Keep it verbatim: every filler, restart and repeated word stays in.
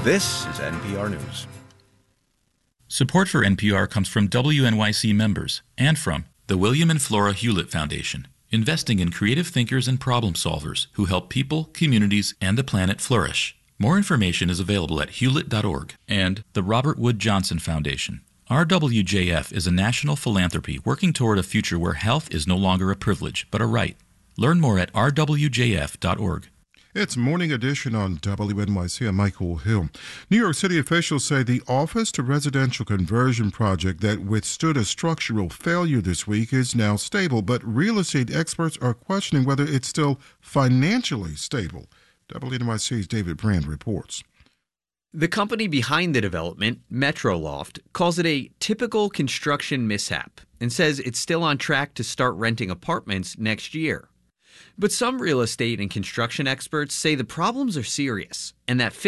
This is N P R News. Support for N P R comes from W N Y C members and from the William and Flora Hewlett Foundation, investing in creative thinkers and problem solvers who help people, communities, and the planet flourish. More information is available at hewlett dot org. And the Robert Wood Johnson Foundation. R W J F is a national philanthropy working toward a future where health is no longer a privilege, but a right. Learn more at r w j f dot org. It's Morning Edition on W N Y C. I'm Michael Hill. New York City officials say the office to residential conversion project that withstood a structural failure this week is now stable, but real estate experts are questioning whether it's still financially stable. W N Y C's David Brand reports. The company behind the development, Metroloft, calls it a typical construction mishap and says it's still on track to start renting apartments next year. But some real estate and construction experts say the problems are serious and that